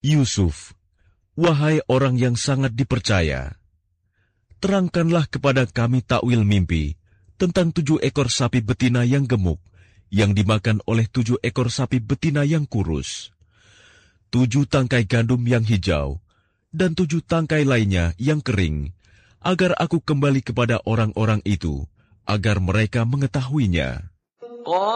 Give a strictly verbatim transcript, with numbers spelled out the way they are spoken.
Yusuf, wahai orang yang sangat dipercaya, terangkanlah kepada kami takwil mimpi tentang tujuh ekor sapi betina yang gemuk, yang dimakan oleh tujuh ekor sapi betina yang kurus, tujuh tangkai gandum yang hijau, dan tujuh tangkai lainnya yang kering, agar aku kembali kepada orang-orang itu, agar mereka mengetahuinya.